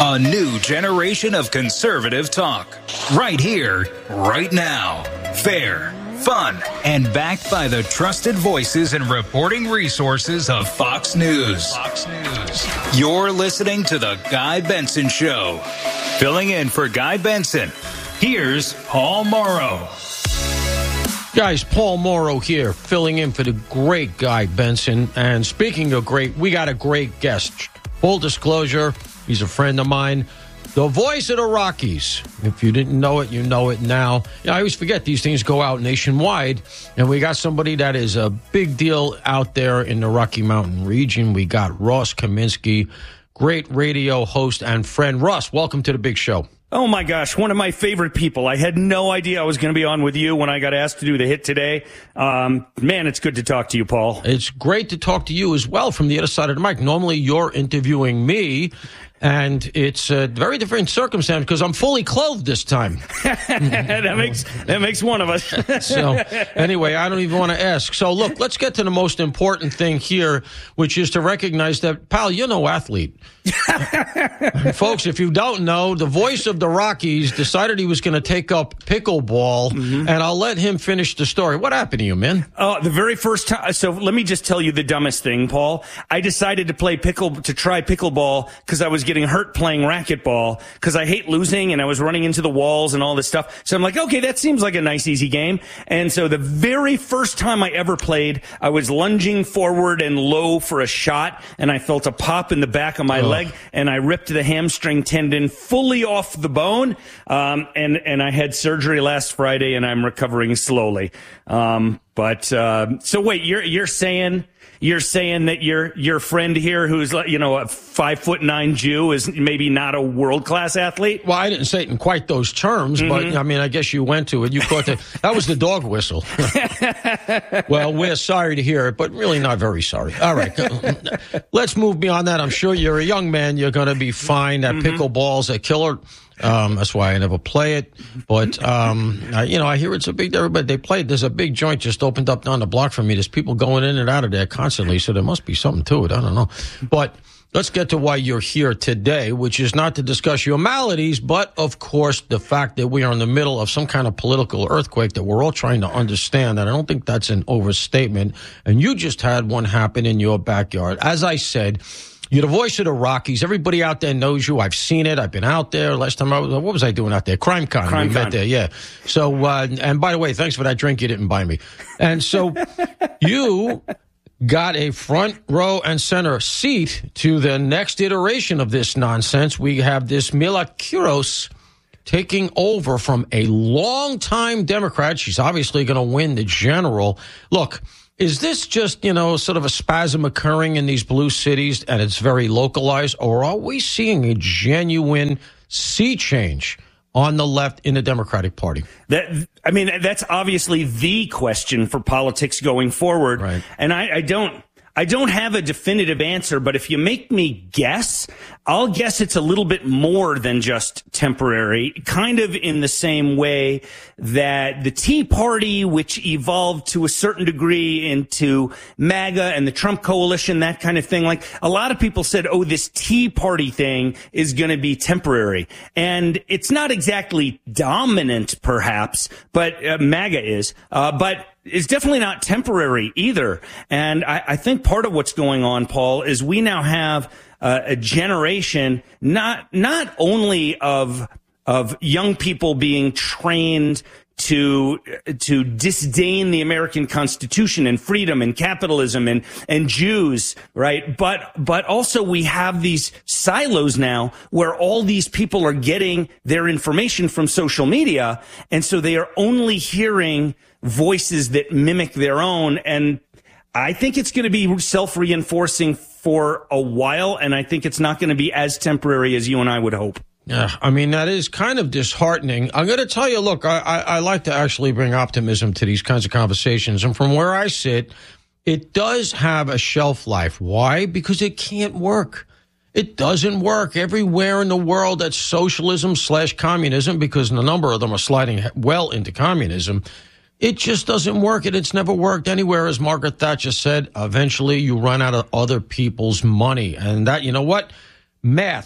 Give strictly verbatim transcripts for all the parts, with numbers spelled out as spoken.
A new generation of conservative talk. Right here, right now. Fair, fun, and backed by the trusted voices and reporting resources of Fox News. Fox News. You're listening to The Guy Benson Show. Filling in for Guy Benson, here's Paul Morrow. Guys, Paul Morrow here, filling in for the great Guy Benson. And speaking of great, we got a great guest. Full disclosure, he's a friend of mine. The voice of the Rockies. If you didn't know it, you know it now. You know, I always forget these things go out nationwide. And we got somebody that is a big deal out there in the Rocky Mountain region. We got Ross Kaminsky, great radio host and friend. Ross, welcome to the big show. Oh, my gosh, one of my favorite people. I had no idea I was going to be on with you when I got asked to do the hit today. Um, man, it's good to talk to you, Paul. It's great to talk to you as well from the other side of the mic. Normally, you're interviewing me, and it's a very different circumstance because I'm fully clothed this time. that makes that makes one of us. So, anyway, I don't even want to ask. So, look, let's get to the most important thing here, which is to recognize that, pal, you're no athlete. Folks, if you don't know, the voice of the Rockies decided he was going to take up pickleball, mm-hmm. and I'll let him finish the story. What happened to you, man? Uh, the very first time. So let me just tell you the dumbest thing, Paul. I decided to play pickle to try pickleball because I was getting hurt playing racquetball because I hate losing and I was running into the walls and all this stuff. So I'm like, okay, that seems like a nice, easy game. And so the very first time I ever played, I was lunging forward and low for a shot, and I felt a pop in the back of my oh. leg. And I ripped the hamstring tendon fully off the bone, um, and and I had surgery last Friday, and I'm recovering slowly. Um, but uh, so wait, you're you're saying you're saying that your your friend here, who's you know a five foot nine Jew, is maybe not a world class athlete? Well, I didn't say it in quite those terms, mm-hmm. but I mean, I guess you went to it. You caught the that was the dog whistle. Well, we're sorry to hear it, but really not very sorry. All right, let's move beyond that. I'm sure you're a young man. You're going to be fine. That mm-hmm. pickleball's a killer. Um, that's why I never play it. But, um, I, you know, I hear it's a big, everybody, they play it. There's a big joint just opened up down the block from me. There's people going in and out of there constantly. So there must be something to it. I don't know. But let's get to why you're here today, which is not to discuss your maladies, but of course, the fact that we are in the middle of some kind of political earthquake that we're all trying to understand. And I don't think that's an overstatement. And you just had one happen in your backyard. As I said, you're the voice of the Rockies. Everybody out there knows you. I've seen it. I've been out there. Last time I was, what was I doing out there? Crime Con. Crime we Con. met there, yeah. So, uh, and by the way, thanks for that drink you didn't buy me. And so you got a front row and center seat to the next iteration of this nonsense. We have this Mila Kuros taking over from a longtime Democrat. She's obviously going to win the general. Look, is this just, you know, sort of a spasm occurring in these blue cities and it's very localized, or are we seeing a genuine sea change on the left in the Democratic Party? That, I mean, that's obviously the question for politics going forward. Right. And I, I don't, I don't have a definitive answer, but if you make me guess, I'll guess it's a little bit more than just temporary, kind of in the same way that the Tea Party, which evolved to a certain degree into MAGA and the Trump coalition, that kind of thing. Like a lot of people said, oh, this Tea Party thing is going to be temporary. And it's not exactly dominant, perhaps, but uh, MAGA is. Uh, but it's definitely not temporary either. And I, I think part of what's going on, Paul, is we now have uh, a generation not not only of of young people being trained to to disdain the American Constitution and freedom and capitalism and and Jews, right? But but also we have these silos now where all these people are getting their information from social media, and so they are only hearing voices that mimic their own. And I think it's going to be self-reinforcing for a while, and I think it's not going to be as temporary as you and I would hope. Yeah, I mean, that is kind of disheartening. I'm going to tell you, look, I, I, I like to actually bring optimism to these kinds of conversations. And from where I sit, it does have a shelf life. Why? Because it can't work. It doesn't work everywhere in the world. That's socialism slash communism, because a number of them are sliding well into communism. It just doesn't work, and it's never worked anywhere. As Margaret Thatcher said, eventually you run out of other people's money. And that, you know what? Math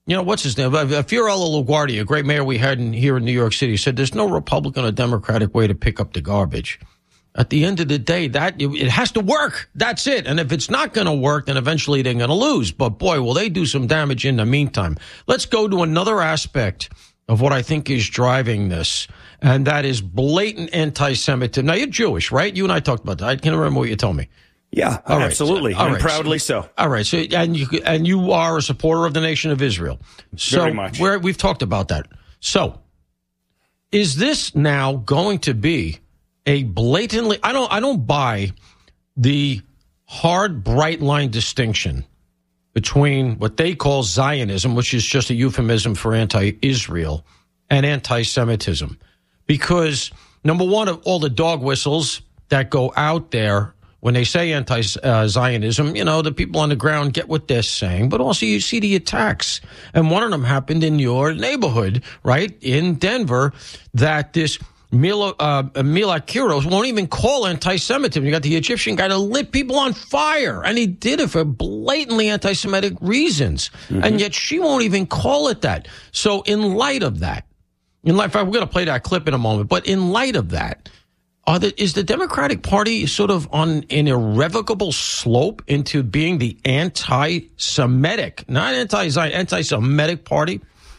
You know, what's his name? Fiorello LaGuardia, a great mayor we had in, here in New York City, said there's no Republican or Democratic way to pick up the garbage. At the end of the day, that it has to work. That's it. And if it's not going to work, then eventually they're going to lose. But boy, will they do some damage in the meantime. Let's go to another aspect of what I think is driving this, and that is blatant anti-Semitism. Now, you're Jewish, right? You and I talked about that. I can't remember what you told me. Yeah, all right. absolutely. So, all and right. proudly so. All right. So, and you and you are a supporter of the nation of Israel. So Very much. We're, we've talked about that. So, is this now going to be a blatantly? I don't. I don't buy the hard, bright line distinction between what they call Zionism, which is just a euphemism for anti-Israel, and anti-Semitism, because number one, of all the dog whistles that go out there when they say anti-Zionism, you know, the people on the ground get what they're saying, but also you see the attacks. And one of them happened in your neighborhood, right, in Denver, that this Mila, uh, Mila Kiros won't even call anti-Semitism. You got the Egyptian guy that lit people on fire, and he did it for blatantly anti-Semitic reasons. Mm-hmm. And yet she won't even call it that. So in light of that, in light, we're going to play that clip in a moment, but in light of that, Are the, is the Democratic Party sort of on an irrevocable slope into being the anti-Semitic, not anti-Zion, anti-Semitic party?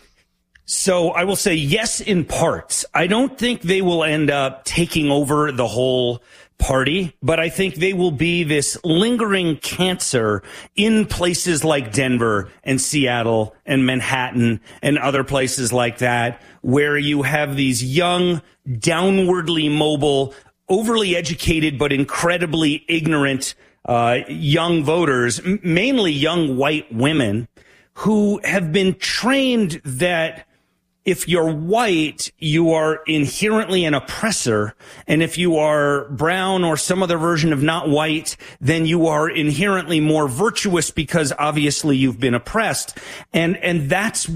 So I will say yes in parts. I don't think they will end up taking over the whole party, but I think they will be this lingering cancer in places like Denver and Seattle and Manhattan and other places like that, where you have these young, downwardly mobile, overly educated, but incredibly ignorant uh, young voters, m- mainly young white women, who have been trained that if you're white, you are inherently an oppressor. And if you are brown or some other version of not white, then you are inherently more virtuous because obviously you've been oppressed. And, and that's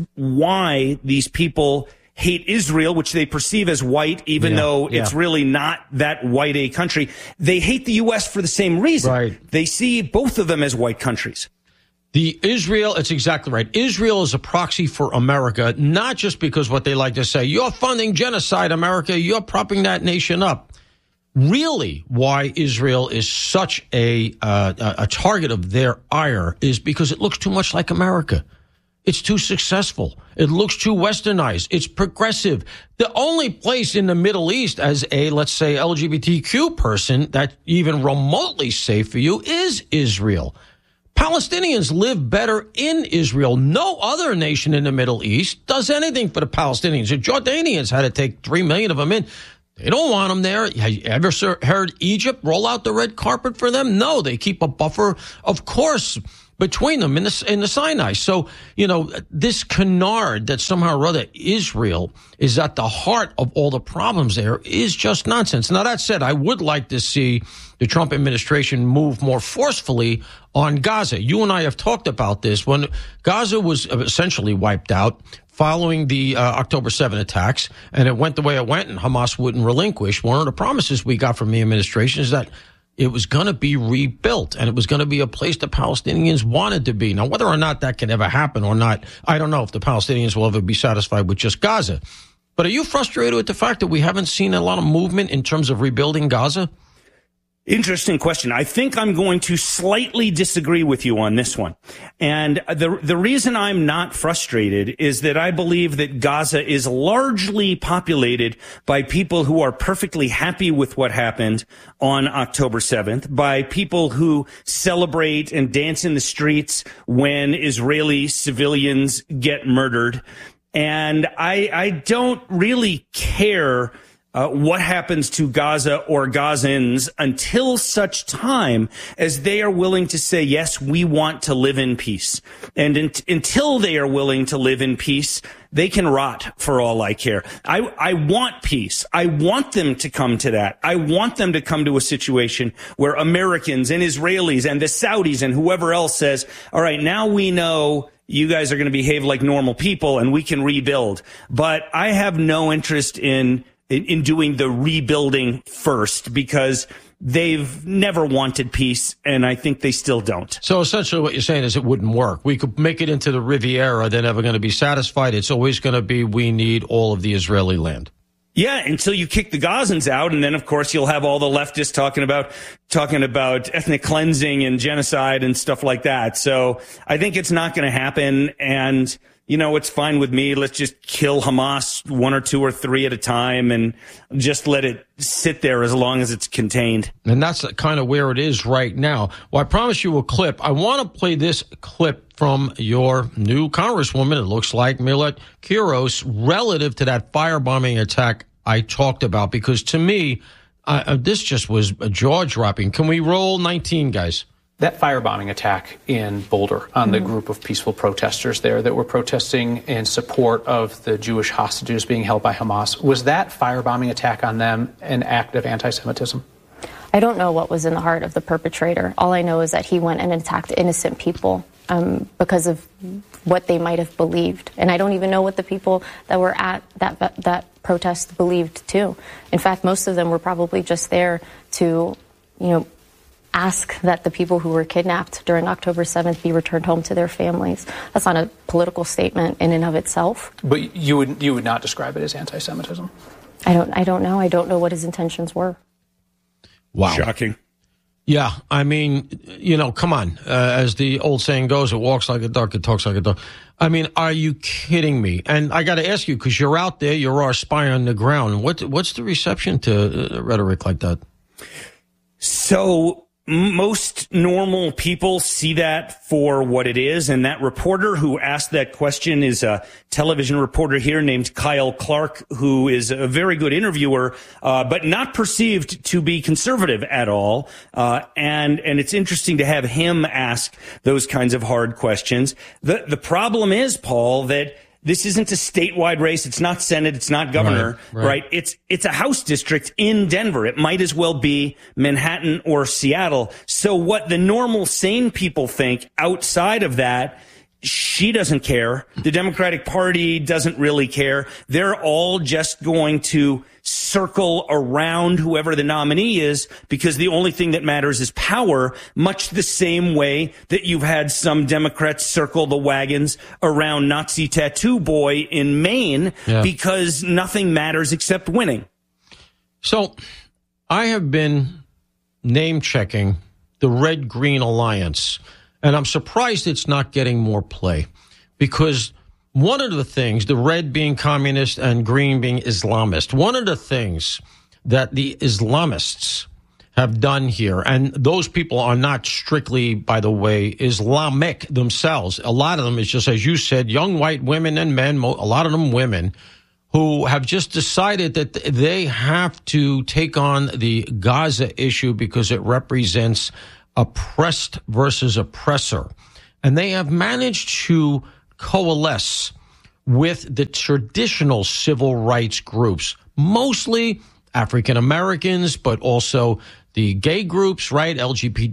why these people hate Israel, which they perceive as white, even yeah, though yeah. it's really not that white a country. They hate the U S for the same reason. Right. They see both of them as white countries. The Israel, it's exactly right. Israel is a proxy for America, not just because what they like to say, you're funding genocide, America, you're propping that nation up. Really, why Israel is such a uh, a target of their ire is because it looks too much like America. It's too successful. It looks too westernized. It's progressive. The only place in the Middle East as a, let's say, L G B T Q person that's even remotely safe for you is Israel. Palestinians live better in Israel. No other nation in the Middle East does anything for the Palestinians. The Jordanians had to take three million of them in. They don't want them there. Have you ever heard Egypt roll out the red carpet for them? No, they keep a buffer, of course, between them in the, in the Sinai. So, you know, this canard that somehow or other Israel is at the heart of all the problems there is just nonsense. Now, that said, I would like to see the Trump administration move more forcefully on Gaza. You and I have talked about this. When Gaza was essentially wiped out following the uh, October seventh attacks, and it went the way it went, and Hamas wouldn't relinquish, one of the promises we got from the administration is that it was going to be rebuilt, and it was going to be a place the Palestinians wanted to be. Now, whether or not that can ever happen or not, I don't know if the Palestinians will ever be satisfied with just Gaza. But are you frustrated with the fact that we haven't seen a lot of movement in terms of rebuilding Gaza? Interesting question. I think I'm going to slightly disagree with you on this one. And the the reason I'm not frustrated is that I believe that Gaza is largely populated by people who are perfectly happy with what happened on October seventh, by people who celebrate and dance in the streets when Israeli civilians get murdered. And I, I don't really care Uh, what happens to Gaza or Gazans until such time as they are willing to say, yes, we want to live in peace. And in, until they are willing to live in peace, they can rot for all I care. I, I want peace. I want them to come to that. I want them to come to a situation where Americans and Israelis and the Saudis and whoever else says, all right, now we know you guys are going to behave like normal people and we can rebuild. But I have no interest in In, in doing the rebuilding first, because they've never wanted peace, and I think they still don't. So essentially what you're saying is it wouldn't work. We could make it into the Riviera. They're never going to be satisfied. It's always going to be, we need all of the Israeli land. Yeah, until you kick the Gazans out, and then of course you'll have all the leftists talking about talking about ethnic cleansing and genocide and stuff like that. So I think it's not going to happen, and you know, it's fine with me. Let's just kill Hamas one or two or three at a time and just let it sit there as long as it's contained. And that's kind of where it is right now. Well, I promise you a clip. I want to play this clip from your new congresswoman, it looks like, Millet Quiros, relative to that firebombing attack I talked about, because to me, uh, this just was jaw-dropping. Can we roll nineteen, guys? That firebombing attack in Boulder on the group of peaceful protesters there that were protesting in support of the Jewish hostages being held by Hamas, was that firebombing attack on them an act of anti-Semitism? I don't know what was in the heart of the perpetrator. All I know is that he went and attacked innocent people um, because of what they might have believed. And I don't even know what the people that were at that that protest believed, too. In fact, most of them were probably just there to, you know, ask that the people who were kidnapped during October seventh be returned home to their families. That's not a political statement in and of itself. But you would you would not describe it as anti-Semitism? I don't I don't know. I don't know what his intentions were. Wow. Shocking. Yeah, I mean, you know, come on. Uh, as the old saying goes, it walks like a duck, it talks like a duck. I mean, are you kidding me? And I got to ask you, because you're out there, you're our spy on the ground. What what's the reception to uh, rhetoric like that? So most normal people see that for what it is, and that reporter who asked that question is a television reporter here named Kyle Clark, who is a very good interviewer, uh, but not perceived to be conservative at all. Uh, and and it's interesting to have him ask those kinds of hard questions. The the problem is, Paul, that this isn't a statewide race. It's not Senate. It's not governor, right, right. right? It's, it's a House district in Denver. It might as well be Manhattan or Seattle. So what the normal sane people think outside of that, she doesn't care. The Democratic Party doesn't really care. They're all just going to circle around whoever the nominee is, because the only thing that matters is power, much the same way that you've had some Democrats circle the wagons around Nazi Tattoo Boy in Maine, yeah. because nothing matters except winning. So I have been name checking the Red-Green Alliance, and I'm surprised it's not getting more play, because one of the things, the red being communist and green being Islamist, one of the things that the Islamists have done here, and those people are not strictly, by the way, Islamic themselves. A lot of them is just, as you said, young white women and men, a lot of them women, who have just decided that they have to take on the Gaza issue because it represents oppressed versus oppressor. And they have managed to coalesce with the traditional civil rights groups, mostly African Americans, but also the gay groups, right? L G B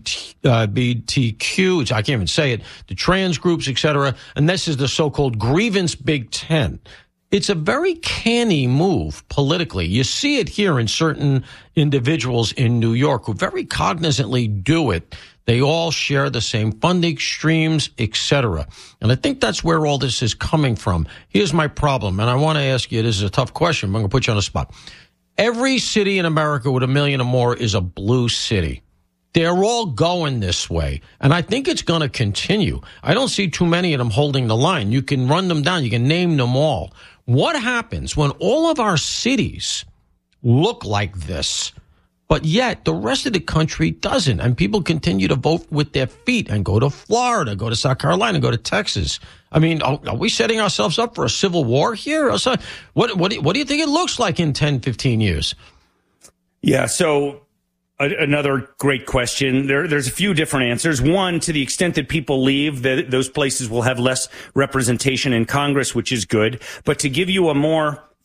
T Q, I can't even say it, the trans groups, et cetera. And this is the so-called grievance Big Ten. It's a very canny move politically. You see it here in certain individuals in New York who very cognizantly do it. They all share the same funding streams, et cetera. And I think that's where all this is coming from. Here's my problem, and I want to ask you, this is a tough question, but I'm going to put you on the spot. Every city in America with a million or more is a blue city. They're all going this way, and I think it's going to continue. I don't see too many of them holding the line. You can run them down. You can name them all. What happens when all of our cities look like this, but yet the rest of the country doesn't, and people continue to vote with their feet and go to Florida, go to South Carolina, go to Texas? I mean, are, are we setting ourselves up for a civil war here? What, what, what do you think it looks like in ten, fifteen years? Yeah, so another great question. There, there's a few different answers. One, to the extent that people leave, the, those places will have less representation in Congress, which is good. But to give you a more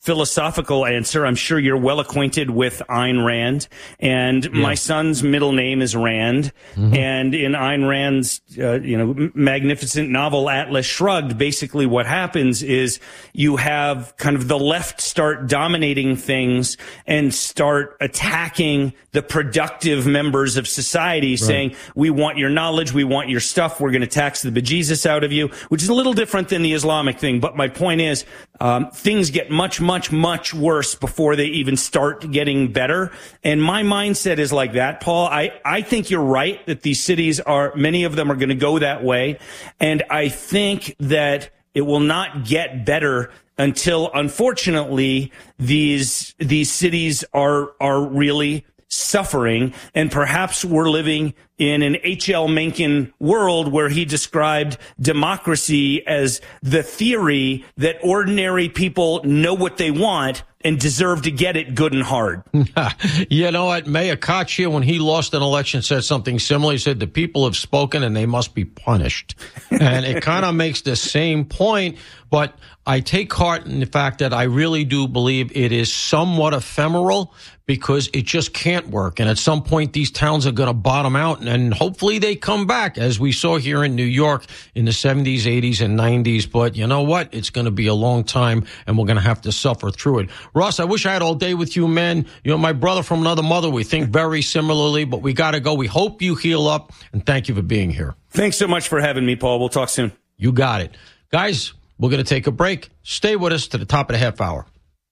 philosophical answer. I'm sure you're well acquainted with Ayn Rand, and yeah. my son's middle name is Rand. Mm-hmm. And in Ayn Rand's, uh, you know, magnificent novel Atlas Shrugged, basically what happens is you have kind of the left start dominating things and start attacking the productive members of society, right. saying, we want your knowledge, we want your stuff, we're going to tax the bejesus out of you, which is a little different than the Islamic thing. But my point is, um, things get much, much, much worse before they even start getting better. And my mindset is like that, Paul. I, I think you're right that these cities are, many of them are going to go that way. And I think that it will not get better until, unfortunately, these, these cities are, are really suffering. And perhaps we're living in an H L Mencken world where he described democracy as the theory that ordinary people know what they want and deserve to get it good and hard. You know what? Mayor Koch here, when he lost an election, said something similar. He said, the people have spoken and they must be punished. And it kind of makes the same point, but I take heart in the fact that I really do believe it is somewhat ephemeral because it just can't work. And at some point, these towns are going to bottom out, and, and hopefully they come back, as we saw here in New York in the seventies, eighties, and nineties. But you know what? It's going to be a long time, and we're going to have to suffer through it. Ross, I wish I had all day with you, man. You're my brother from another mother. We think very similarly, but we got to go. We hope you heal up, and thank you for being here. Thanks so much for having me, Paul. We'll talk soon. You got it. Guys, we're going to take a break. Stay with us to the top of the half hour.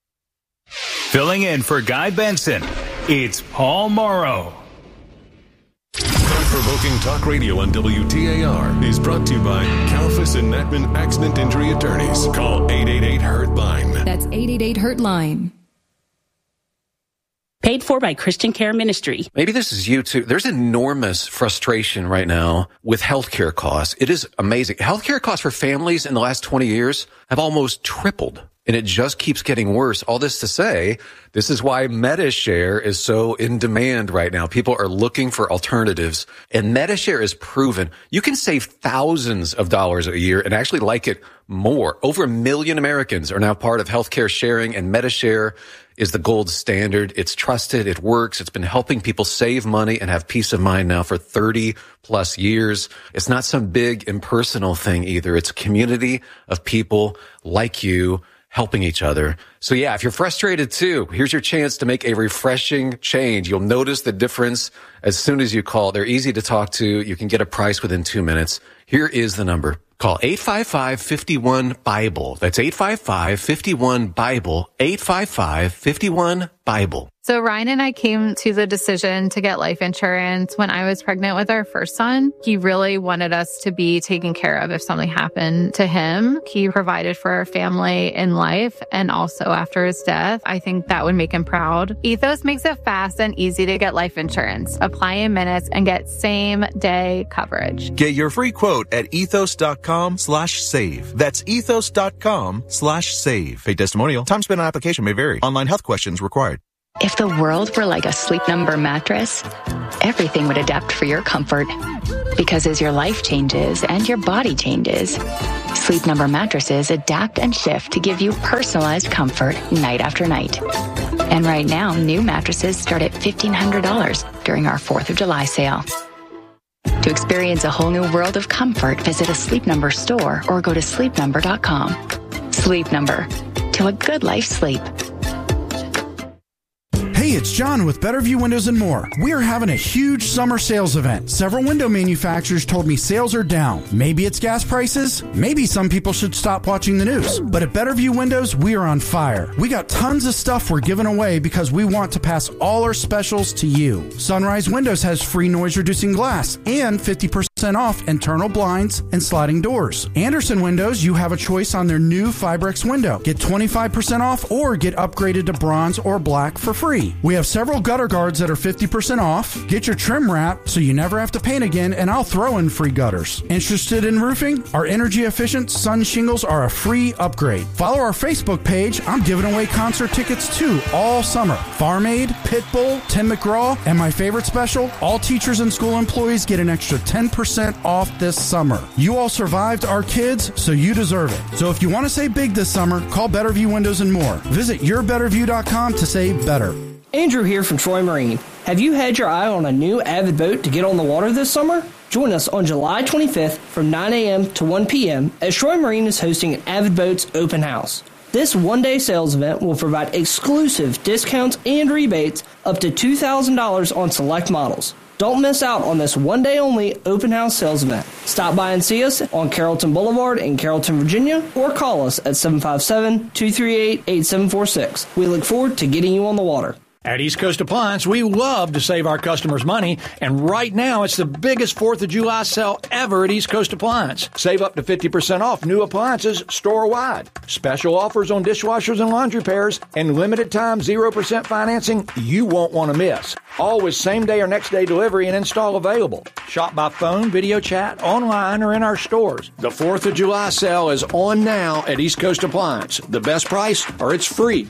Filling in for Guy Benson, it's Paul Morrow. Thought-provoking talk radio on W T A R is brought to you by Kalfas and Nachman Accident Injury Attorneys. Call eight eight eight, hurt line. That's eight eight eight, hurt line. Paid for by Christian Care Ministry. Maybe this is you too. There's enormous frustration right now with healthcare costs. It is amazing. Healthcare costs for families in the last twenty years have almost tripled. And it just keeps getting worse. All this to say, this is why MediShare is so in demand right now. People are looking for alternatives. And MediShare is proven you can save thousands of dollars a year and actually like it more. Over a million Americans are now part of healthcare sharing, and MediShare is the gold standard. It's trusted. It works. It's been helping people save money and have peace of mind now for thirty plus years. It's not some big impersonal thing either. It's a community of people like you helping each other. So yeah, if you're frustrated too, here's your chance to make a refreshing change. You'll notice the difference as soon as you call. They're easy to talk to. You can get a price within two minutes. Here is the number. Call eight five five, five one, BIBLE. That's eight five five, five one, BIBLE. eight five five, five one, BIBLE. So Ryan and I came to the decision to get life insurance when I was pregnant with our first son. He really wanted us to be taken care of if something happened to him. He provided for our family in life and also after his death. I think that would make him proud. Ethos makes it fast and easy to get life insurance. Apply in minutes and get same day coverage. Get your free quote at ethos.com slash save. That's ethos.com slash save. Paid testimonial. Time spent on application may vary. Online health questions required. If the world were like a Sleep Number mattress, everything would adapt for your comfort. Because as your life changes and your body changes, Sleep Number mattresses adapt and shift to give you personalized comfort night after night. And right now, new mattresses start at fifteen hundred dollars during our fourth of July sale. To experience a whole new world of comfort, visit a Sleep Number store or go to sleep number dot com. Sleep Number. To a good life sleep. Hey, it's John with Better View Windows and More. We are having a huge summer sales event. Several window manufacturers told me sales are down. Maybe it's gas prices. Maybe some people should stop watching the news. But at Better View Windows, we are on fire. We got tons of stuff we're giving away because we want to pass all our specials to you. Sunrise Windows has free noise-reducing glass and fifty percent off internal blinds and sliding doors. Anderson Windows, you have a choice on their new Fibrex window. Get twenty-five percent off or get upgraded to bronze or black for free. We have several gutter guards that are fifty percent off. Get your trim wrap so you never have to paint again, and I'll throw in free gutters. Interested in roofing? Our energy efficient Sun shingles are a free upgrade. Follow our Facebook page. I'm giving away concert tickets too all summer. Farm Aid, Pitbull, Tim McGraw, and my favorite special, all teachers and school employees get an extra ten percent percent off this summer. You all survived our kids, so you deserve it. So if you want to save big this summer, call Betterview Windows and More. Visit your better view dot com to save better. Andrew here from Troy Marine. Have you had your eye on a new Avid boat to get on the water this summer? Join us on July twenty-fifth from nine a.m. to one p.m. as Troy Marine is hosting an Avid Boats open house. This one-day sales event will provide exclusive discounts and rebates up to two thousand dollars on select models. Don't miss out on this one-day-only open house sales event. Stop by and see us on Carrollton Boulevard in Carrollton, Virginia, or call us at seven five seven, two three eight, eight seven four six. We look forward to getting you on the water. At East Coast Appliance, we love to save our customers money, and right now it's the biggest fourth of July sale ever at East Coast Appliance. Save up to fifty percent off new appliances store-wide. Special offers on dishwashers and laundry pairs, and limited time zero percent financing you won't want to miss. All with same-day or next-day delivery and install available. Shop by phone, video chat, online, or in our stores. The fourth of July sale is on now at East Coast Appliance. The best price, or it's free.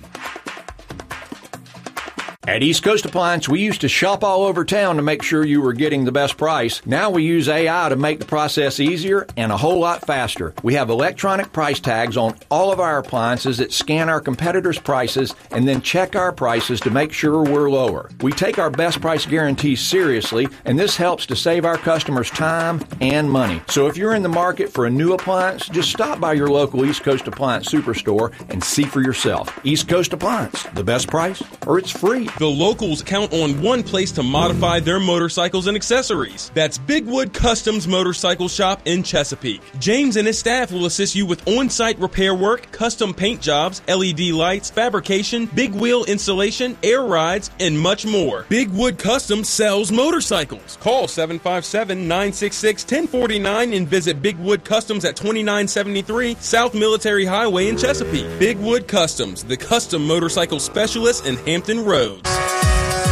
At East Coast Appliance, we used to shop all over town to make sure you were getting the best price. Now we use A I to make the process easier and a whole lot faster. We have electronic price tags on all of our appliances that scan our competitors' prices and then check our prices to make sure we're lower. We take our best price guarantee seriously, and this helps to save our customers time and money. So if you're in the market for a new appliance, just stop by your local East Coast Appliance Superstore and see for yourself. East Coast Appliance, the best price, or it's free. The locals count on one place to modify their motorcycles and accessories. That's Big Wood Customs Motorcycle Shop in Chesapeake. James and his staff will assist you with on-site repair work, custom paint jobs, L E D lights, fabrication, big wheel installation, air rides, and much more. Big Wood Customs sells motorcycles. Call seven five seven, nine six six, one zero four nine and visit Big Wood Customs at twenty-nine seventy-three South Military Highway in Chesapeake. Big Wood Customs, the custom motorcycle specialist in Hampton Roads.